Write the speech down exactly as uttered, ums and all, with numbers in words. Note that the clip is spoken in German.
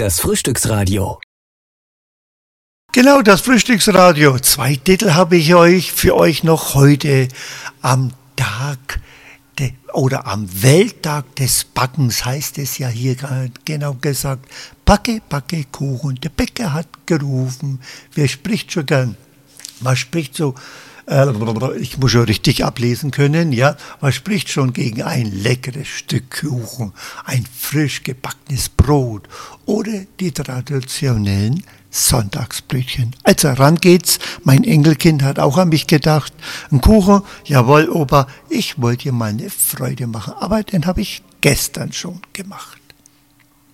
Das Frühstücksradio. Genau, das Frühstücksradio. Zwei Titel habe ich euch für euch noch heute am Tag de, oder am Welttag des Backens, heißt es ja hier genau gesagt. Backe, backe Kuchen, der Bäcker hat gerufen. Wer spricht schon gern? Man spricht so, äh, ich muss schon richtig ablesen können, ja. Man spricht schon gegen ein leckeres Stück Kuchen, ein frisch gebackenes Brot oder die traditionellen Sonntagsbrötchen. Also ran geht's. Mein Enkelkind hat auch an mich gedacht. Ein Kuchen, jawohl, Opa, ich wollte dir mal eine Freude machen, aber den habe ich gestern schon gemacht.